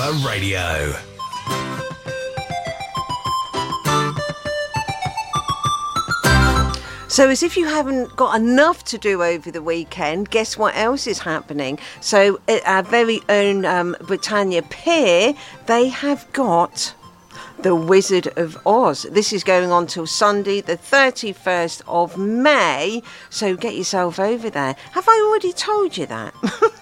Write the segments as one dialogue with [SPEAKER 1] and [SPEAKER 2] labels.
[SPEAKER 1] Lover Radio.
[SPEAKER 2] So as if you haven't got enough to do over the weekend, guess what else is happening? So at our very own Britannia Pier, they have got The Wizard of Oz. This is going on till Sunday, the 31st of May. So get yourself over there. Have I already told you that?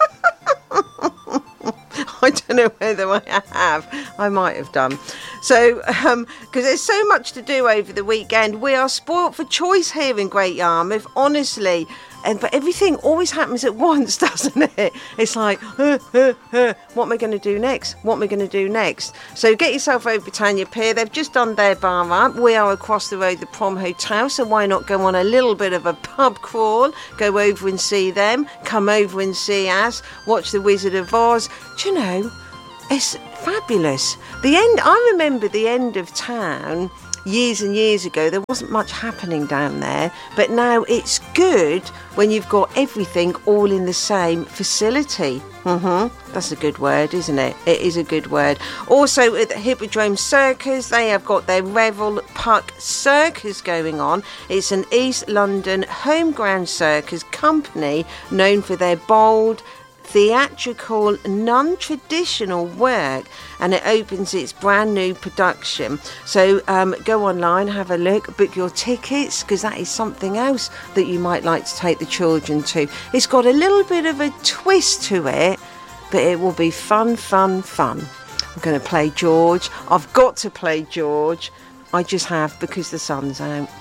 [SPEAKER 2] I don't know whether I have. I might have done. So, because there's so much to do over the weekend, we are spoilt for choice here in Great Yarmouth, honestly. But everything always happens at once, doesn't it? It's like, what am I going to do next? What am I going to do next? So get yourself over Britannia Pier. They've just done their bar up. We are across the road, the Prom Hotel. So why not go on a little bit of a pub crawl? Go over and see them. Come over and see us. Watch The Wizard of Oz. Do you know, it's fabulous. I remember the end of town years and years ago. There wasn't much happening down there, but now it's good when you've got everything all in the same facility. That's a good word, isn't it? It is a good word. Also at the Hippodrome Circus, they have got their Revel Puck Circus going on. It's an East London home ground circus company known for their bold, theatrical, non-traditional work, and it opens its brand new production. So go online, have a look, book your tickets, because that is something else that you might like to take the children to. It's got a little bit of a twist to it, but it will be fun. I'm going to play George. I've got to play George. I just have, because the sun's out.